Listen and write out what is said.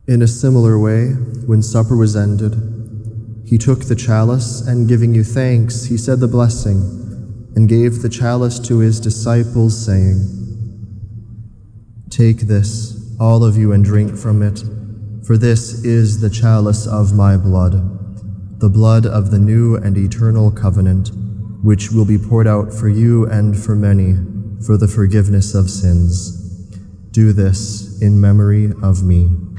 In a similar way, when supper was ended, he took the chalice, and giving you thanks, he said the blessing, and gave the chalice to his disciples, saying, "Take this, all of you, and drink from it, for this is the chalice of my blood, the blood of the new and eternal covenant, which will be poured out for you and for many for the forgiveness of sins. Do this in memory of me."